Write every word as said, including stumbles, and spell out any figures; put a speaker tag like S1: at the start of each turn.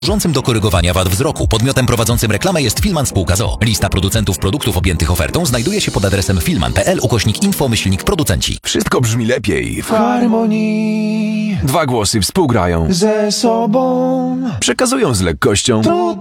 S1: Służącym do korygowania wad wzroku. Podmiotem prowadzącym reklamę jest Filman Spółka z o o. Lista producentów produktów objętych ofertą znajduje się pod adresem filman.pl ukośnik info myślnik producenci.
S2: Wszystko brzmi lepiej.
S3: W harmonii
S2: Dwa głosy współgrają.
S3: ze sobą.
S2: Przekazują z lekkością.
S3: Trudno